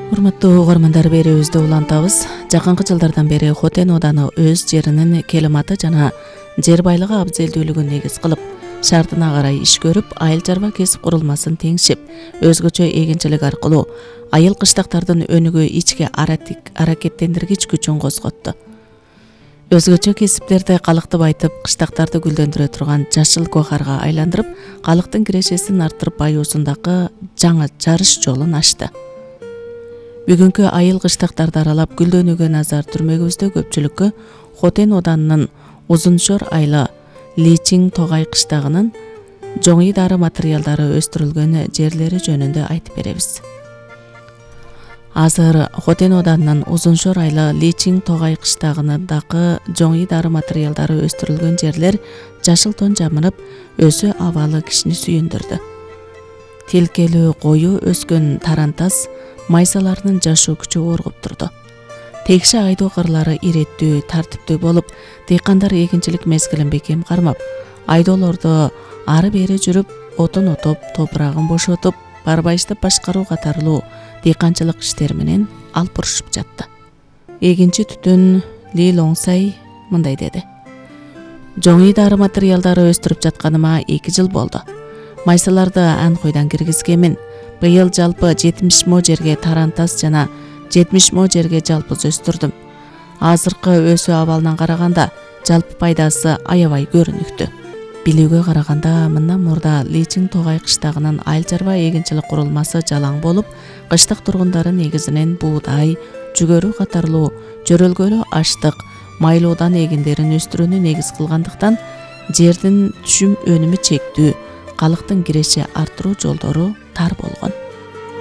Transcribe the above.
Урматтуу угармандар, берүүбүздү улантабыз. Жакынкы жылдардан бери Хотен ооданы өз жеринин келиматы жана жер байлыгы абзелдүүлүгүн негиз кылып, шартына карай иш көрүп, айыл чарба кесип курулмасын теңшип, өзгөчө эгинчилик аркылуу айыл кыштактардын өнүгүү ички аракеттендиргич күчүн козготту. Өзгөчө кесиптерди калыкты байтып, кыштактарды гүлдөндүрө турган жашыл гохарга айландырып, калктын кирешесин арттырып, баюусундагы жаңы жарыш жолун ачты. Бүгүнкү айыл кыштактарды аралап гүлдөнүүгө назар түрмөгүбүздө көпчүлүккө Хотен оодарынын Узуншор айла Личин Тогай кыштагынын жоңий дары материалдары өстүрүлгөн жерлери жөнүндө айтып беребиз. Азыр Хотен оодарынын Узуншор айла Личин Тогай кыштагынындагы жоңий дары материалдары өстүрүлгөн жерлер жашыл тон жамырып, өсүү абалы кишини сүйүндүрдү. Тилкелүү кою өскөн тарантас майсаларынын жашоо күчү оргуп турду. Текше айдоо кырлары иреттүү, тартиптүү болуп, дыйкандар эгинчилик мезгилин бекем кармап, айдоолорду ары-бери жүрүп, отун отоп, топурагын бошотуп, барбайыштап башкаруу катарлуу дыйканчылык иштери менен алпурушуп жатты. Эгинчи түтүн Ли Лоңсай мындай деди: "Жоңий дары материалдары өстүрүп жатканыма 2 жыл болду. Майсаларды Анхойдан киргизгенмин. Быйыл жалпы 70 мо жерге тарантас жана 70 мо жерге жалпыз өстүрдүм. Азыркы өсүү абалынан караганда жалпы пайдасы аябай көрүнүктүү. Билүүгө караганда мындан мурда Личин Тогай кыштагынын айыл чарба эгинчилик курулмасы жалаң болуп, кыштак тургундары негизинен буудай, жүгөрү катарлуу жөрөлгөлүү аштык, майлуудан эгиндерин өстүрүүнү негиз кылгандыктан жердин түшүм өнүмү чектүү, калктын киреше арттыруу жолдору тар болгон.